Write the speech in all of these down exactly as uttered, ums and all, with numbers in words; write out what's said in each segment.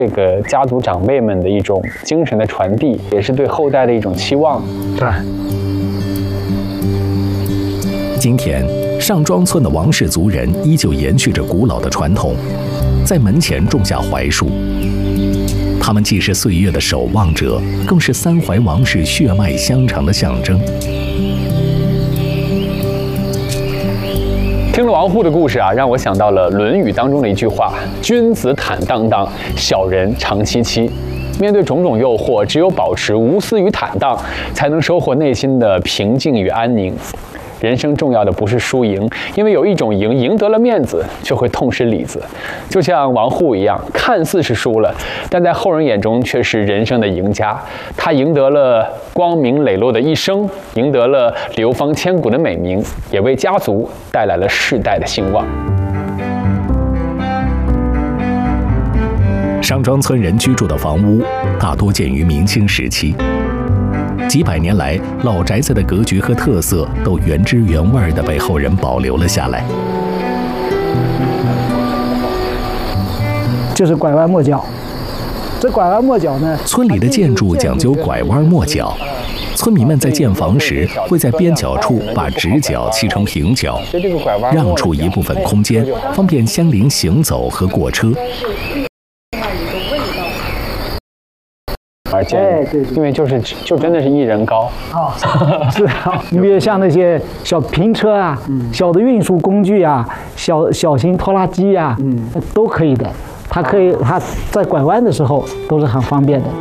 这个家族长辈们的一种精神的传递，也是对后代的一种期望。 对。 今天，上庄村的王氏族人依旧延续着古老的传统，在门前种下槐树。他们既是岁月的守望者，更是三槐王氏血脉相承的象征。 听了王户的故事啊，让我想到了《论语》当中的一句话：“君子坦荡荡，小人长戚戚。”面对种种诱惑，只有保持无私与坦荡，才能收获内心的平静与安宁。人生重要的不是输赢，因为有一种赢，赢得了面子，却会痛失里子。就像王户一样，看似是输了，但在后人眼中却是人生的赢家。他赢得了光明磊落的一生，赢得了流芳千古的美名，也为家族带来了世代的兴旺。 上庄村人居住的房屋大多建于明清时期。几百年来，老宅子的格局和特色都原汁原味地被后人保留了下来。 就是拐弯抹角，这拐弯抹角呢， 村里的建筑讲究拐弯抹角。村民们在建房时，会在边角处把直角砌成平角，让出一部分空间，方便乡邻行走和过车。 而建，因为就是就真的是一人高啊，是啊，你比如像那些小平车啊，嗯、小的运输工具啊，小小型拖拉机啊，嗯，都可以的。它可以，它在拐弯的时候都是很方便的。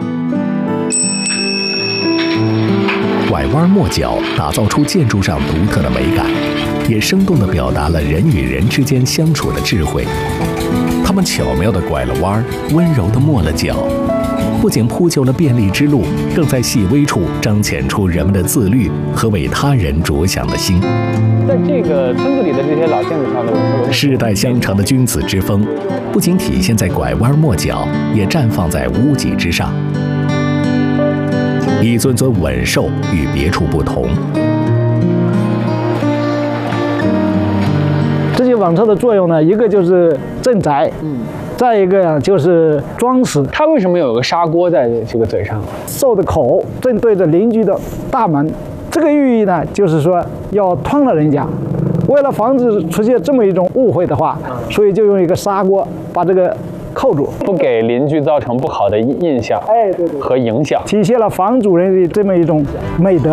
拐弯抹角，打造出建筑上独特的美感，也生动地表达了人与人之间相处的智慧。他们巧妙地拐了弯，温柔地抹了角。不仅铺就了便利之路，更在细微处彰显出人们的自律和为他人着想的心。 在这个村子里的这些老建筑上的世代相承的君子之风，不仅体现在拐弯抹角，也绽放在屋脊之上。一尊尊稳兽与别处不同。 这些稳兽的作用呢，一个就是镇宅，嗯。再一个就是装饰， 它为什么有个砂锅在这个嘴上？ 兽的口正对着邻居的大门，这个寓意呢，就是说要吞了人家。为了防止出现这么一种误会的话，所以就用一个砂锅把这个扣住， 不给邻居造成不好的印象， 哎，对对， 和影响， 体现了房主人的这么一种美德。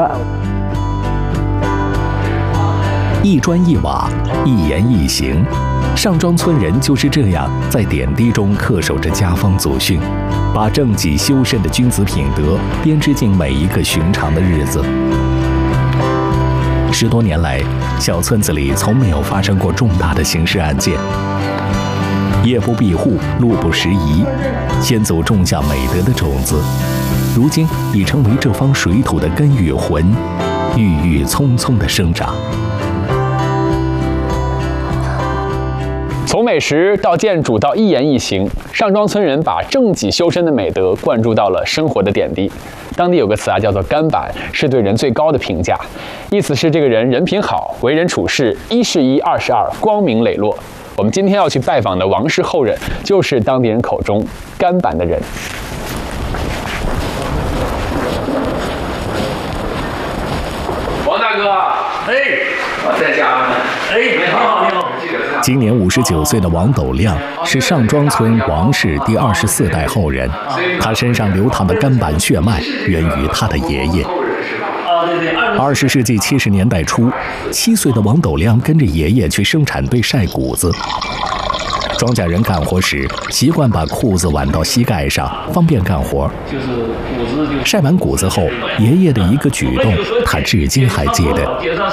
一砖一瓦，一言一行，上庄村人就是这样在点滴中恪守着家风祖训，把正己修身的君子品德编织进每一个寻常的日子。十多年来，小村子里从没有发生过重大的刑事案件。夜不闭户，路不拾遗，先祖种下美德的种子，如今已成为这方水土的根与魂，郁郁葱葱地生长。 从美食到建筑到一言一行，上庄村人把正己修身的美德灌注到了生活的点滴。当地有个词啊，叫做干板，是对人最高的评价，意思是这个人人品好，为人处事一是一，二是二，光明磊落。我们今天要去拜访的王氏后人，就是当地人口中干板的人。王大哥， 哎， 我在家呢。 哎，你好，你好。 今年五十九岁的王斗亮是上庄村王氏第二十四代后人，他身上流淌的干板血脉源于他的爷爷。二十世纪七十年代初，七岁的王斗亮跟着爷爷去生产队晒谷子。庄稼人干活时习惯把裤子挽到膝盖上，方便干活。晒完谷子后，爷爷的一个举动，他至今还记得。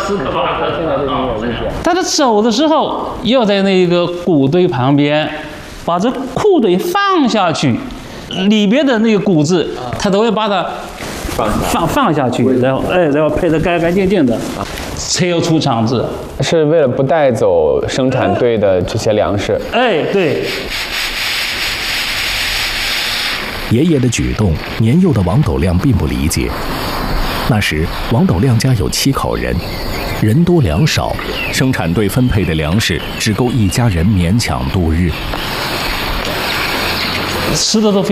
他在走的时候，要在那个谷堆旁边，把这裤堆放下去，里边的那个谷子，他都会把它放放下去，然后哎，然后配得干干净净的，才要出厂子。 是为了不带走生产队的这些粮食。 哎，对。 爷爷的举动，年幼的王斗亮并不理解。那时，王斗亮家有七口人，人多粮少，生产队分配的粮食只够一家人勉强度日。 吃的都非